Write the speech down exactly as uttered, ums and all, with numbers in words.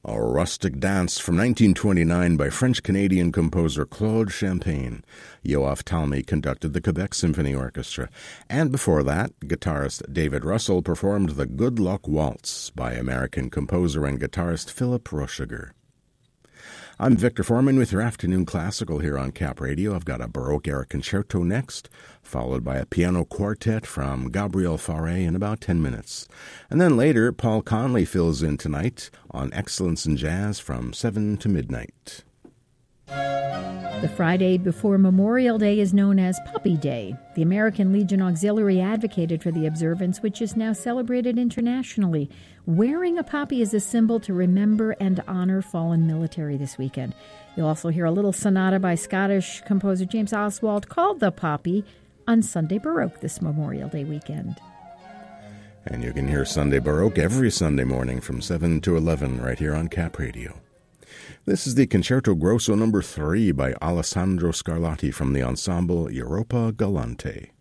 A rustic dance from nineteen twenty-nine by French-Canadian composer Claude Champagne. Yoav Talmy conducted the Quebec Symphony Orchestra. And before that, guitarist David Russell performed the Good Luck Waltz by American composer and guitarist Philip Rochiger. I'm Victor Foreman with your afternoon classical here on Cap Radio. I've got a Baroque-era concerto next, followed by a piano quartet from Gabriel Fauré in about ten minutes. And then later, Paul Conley fills in tonight on Excellence in Jazz from seven to midnight. The Friday before Memorial Day is known as Poppy Day. The American Legion Auxiliary advocated for the observance, which is now celebrated internationally. Wearing a poppy is a symbol to remember and honor fallen military this weekend. You'll also hear a little sonata by Scottish composer James Oswald called The Poppy on Sunday Baroque this Memorial Day weekend. And you can hear Sunday Baroque every Sunday morning from seven to eleven right here on Cap Radio. This is the Concerto Grosso number three by Alessandro Scarlatti from the ensemble Europa Galante.